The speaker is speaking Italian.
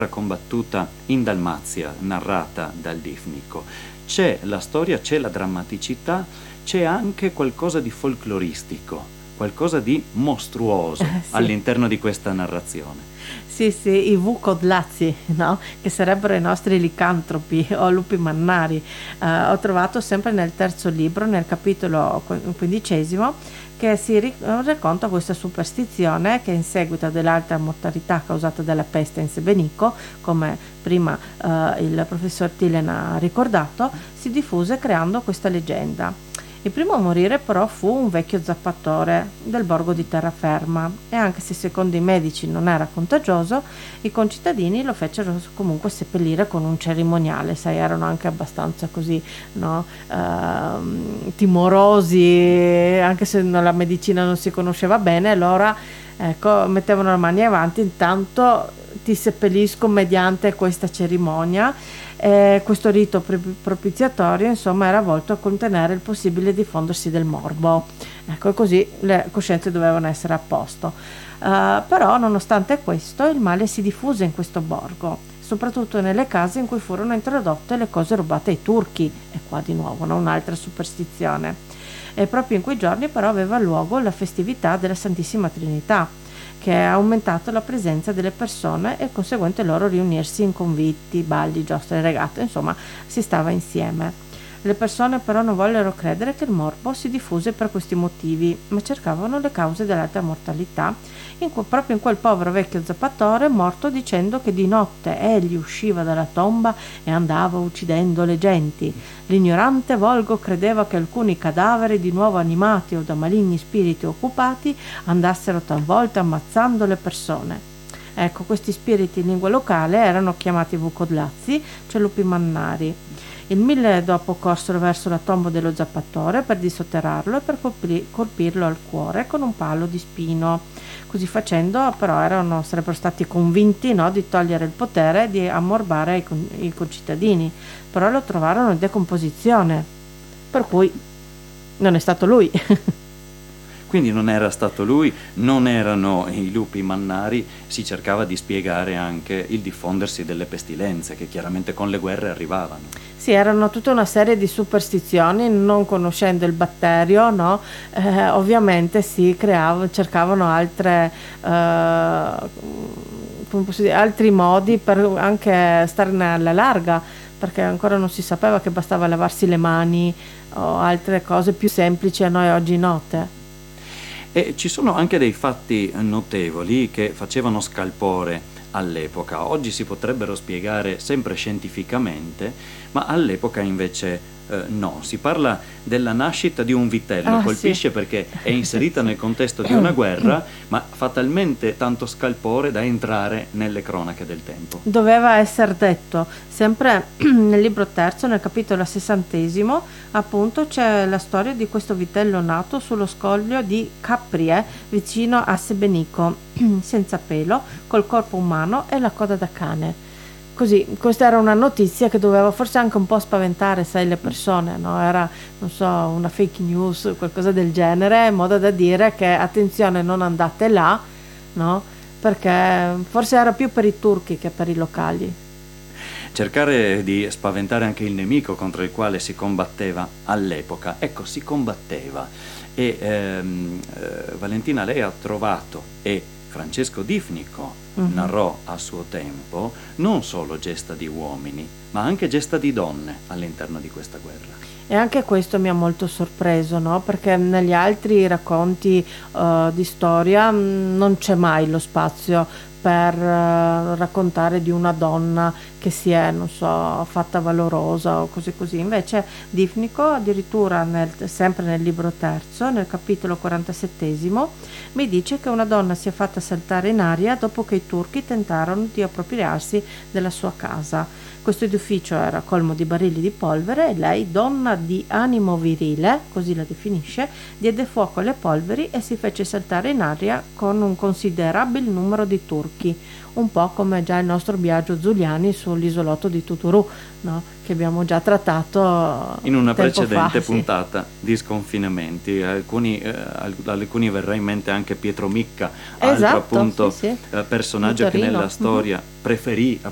combattuta in Dalmazia, narrata dal Difnico. C'è la storia, c'è la drammaticità, c'è anche qualcosa di folcloristico, qualcosa di mostruoso Sì. all'interno di questa narrazione. Sì, sì, i vucodlazzi, no? Che sarebbero i nostri licantropi o lupi mannari. Ho trovato sempre nel terzo libro, nel capitolo 15, che si racconta questa superstizione che in seguito dell'alta mortalità causata dalla peste in Sebenico, come prima il professor Tillen ha ricordato, si diffuse creando questa leggenda. Il primo a morire però fu un vecchio zappatore del borgo di Terraferma e anche se secondo i medici non era contagioso, i concittadini lo fecero comunque seppellire con un cerimoniale, sai, erano anche abbastanza così, no? Timorosi, anche se la medicina non si conosceva bene, allora ecco, mettevano le mani avanti, intanto ti seppellisco mediante questa cerimonia. Questo rito propiziatorio insomma era volto a contenere il possibile diffondersi del morbo, ecco, e così le coscienze dovevano essere a posto. Però nonostante questo il male si diffuse in questo borgo, soprattutto nelle case in cui furono introdotte le cose rubate ai turchi, e qua di nuovo un'altra superstizione. E proprio in quei giorni però aveva luogo la festività della Santissima Trinità, che ha aumentato la presenza delle persone e il conseguente loro riunirsi in conviti, balli, giostre e regate, insomma si stava insieme. Le persone però non vollero credere che il morbo si diffuse per questi motivi, ma cercavano le cause dell'alta mortalità, proprio in quel povero vecchio zappatore morto dicendo che di notte egli usciva dalla tomba e andava uccidendo le genti. L'ignorante volgo credeva che alcuni cadaveri di nuovo animati o da maligni spiriti occupati andassero talvolta ammazzando le persone. Ecco, questi spiriti in lingua locale erano chiamati vucodlazzi, cioè lupi mannari. Il 1000 dopo corsero verso la tomba dello zappatore per dissotterrarlo e per colpirlo al cuore con un palo di spino. Così facendo però sarebbero stati convinti, no, di togliere il potere di ammorbare i concittadini, però lo trovarono in decomposizione, per cui non è stato lui. Quindi non era stato lui, non erano i lupi mannari, si cercava di spiegare anche il diffondersi delle pestilenze che chiaramente con le guerre arrivavano. Sì, erano tutta una serie di superstizioni, non conoscendo il batterio, no? Ovviamente cercavano altri modi per anche starne alla larga, perché ancora non si sapeva che bastava lavarsi le mani o altre cose più semplici a noi oggi note. E ci sono anche dei fatti notevoli che facevano scalpore all'epoca. Oggi si potrebbero spiegare sempre scientificamente, ma all'epoca invece no. Si parla della nascita di un vitello, colpisce sì, perché è inserita nel contesto di una guerra, ma fa talmente tanto scalpore da entrare nelle cronache del tempo. Doveva essere detto, sempre nel libro terzo, nel capitolo 60, appunto c'è la storia di questo vitello nato sullo scoglio di Caprie, vicino a Sebenico, senza pelo, col corpo umano e la coda da cane. Così, questa era una notizia che doveva forse anche un po' spaventare, sai, le persone, no? Era, non so, una fake news, qualcosa del genere, in modo da dire che attenzione, non andate là, no? Perché forse era più per i turchi che per i locali. Cercare di spaventare anche il nemico contro il quale si combatteva all'epoca. Ecco, si combatteva e Valentina, lei ha trovato e Francesco Difnico narrò a suo tempo non solo gesta di uomini, ma anche gesta di donne all'interno di questa guerra. E anche questo mi ha molto sorpreso, no? Perché negli altri racconti di storia non c'è mai lo spazio per raccontare di una donna che si è, non so, fatta valorosa o così. Invece Difnico addirittura sempre nel libro terzo, nel capitolo 47, mi dice che una donna si è fatta saltare in aria dopo che i turchi tentarono di appropriarsi della sua casa. Questo edificio era colmo di barili di polvere e lei, donna di animo virile, così la definisce, diede fuoco alle polveri e si fece saltare in aria con un considerabile numero di turchi, un po' come già il nostro Biagio Zuliani sull'isolotto di Tuturù, no? Che abbiamo già trattato in una tempo precedente fa, puntata di sconfinamenti. Alcuni verrà in mente anche Pietro Micca, esatto, altro appunto sì. personaggio che nella storia preferì